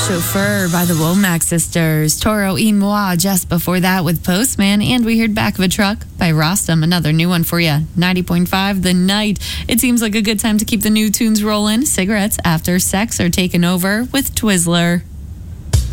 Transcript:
Chauffeur by the Womack Sisters. Toro y Moi just before that with Postman. And we heard Back of a Truck by Rostam. Another new one for you. 90.5 The Night. It seems like a good time to keep the new tunes rolling. Cigarettes After Sex are taking over with Twizzler.